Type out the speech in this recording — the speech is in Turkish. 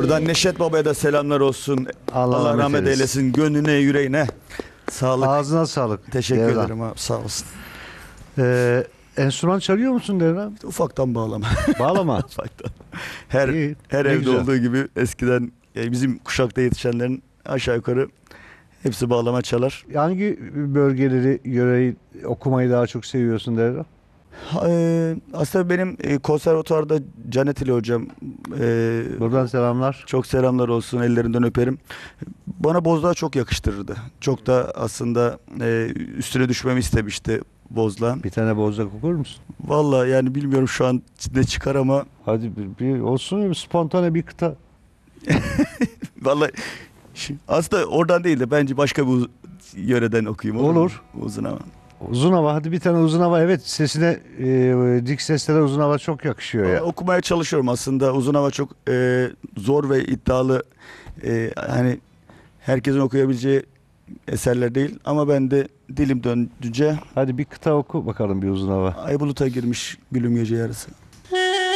Buradan Neşet Baba'ya da selamlar olsun. Allah Allah rahmet rahmet eylesin. eylesin. Gönlüne, yüreğine sağlık. Ağzına sağlık. Teşekkür Devran. ederim abi. Sağ olasın. Enstrüman çalıyor musun Devran? Ufaktan bağlama. Bağlama. Ufaktan. Her İyi, her ne evde güzel. olduğu gibi eskiden bizim kuşakta yetişenlerin aşağı yukarı hepsi bağlama çalar. Hangi bölgeleri, yöreyi okumayı daha çok seviyorsun Devran? Aslında benim konservatuvarda Canetili hocam Buradan selamlar. çok selamlar olsun, ellerinden öperim. Bana bozlağı çok yakıştırırdı. Çok da aslında üstüne düşmemi istemişti bozlağın. Bir tane bozlak okur musun? Vallahi yani bilmiyorum şu an ne çıkar ama Hadi bir olsun ya, spontane bir kıta. vallahi aslında oradan değil de bence başka bir yöreden okuyayım. Olur. mu? Uzun ama. Uzun hava, hadi bir tane uzun hava. Evet, sesine dik seslere uzun hava çok yakışıyor ya. Okumaya çalışıyorum aslında. Uzun hava çok zor ve iddialı, hani herkesin okuyabileceği eserler değil ama ben de dilim döndüğünce Hadi bir kıta oku bakalım, bir uzun hava. ay buluta girmiş gülüm gece yarısı.